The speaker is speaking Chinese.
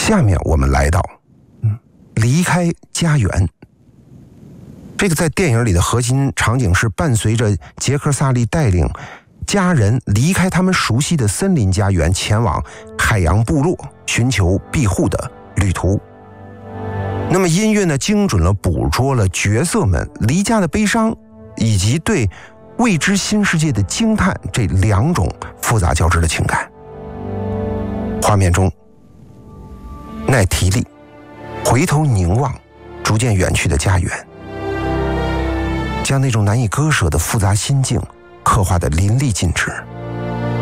下面我们来到离开家园。这个在电影里的核心场景是伴随着杰克萨利带领家人离开他们熟悉的森林家园，前往海洋部落寻求庇护的旅途。那么音乐呢，精准了捕捉了角色们离家的悲伤，以及对未知新世界的惊叹，这两种复杂交织的情感。画面中，奈提利回头凝望逐渐远去的家园，将那种难以割舍的复杂心境刻画得淋漓尽致。